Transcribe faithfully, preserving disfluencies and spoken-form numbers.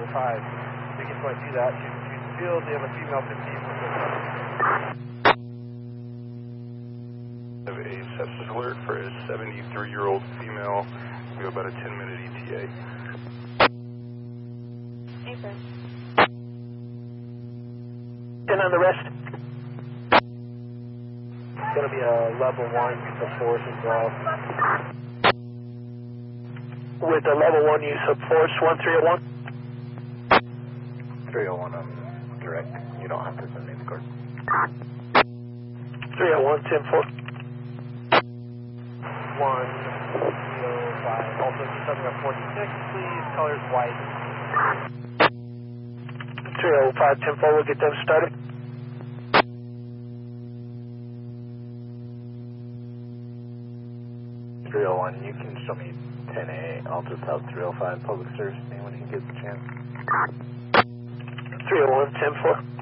five. We can point to that. Shoot, shoot the field. They have a female fifteen. I have a sepsis alert for a seventy-three-year-old female. We have about a ten-minute E T A. Okay. ten on the rest. It's going to be a level one use of force as well. With a level one use of force, one three oh one. three oh one, I'm direct. You don't have to send me the card. three oh one, ten four. one three oh five. Also, something at forty-six, please. Colors white. three oh five, ten four, we'll get them started. three oh one, you can show me ten A. I'll just have three oh five public service name when he gets a chance. three oh one, ten four.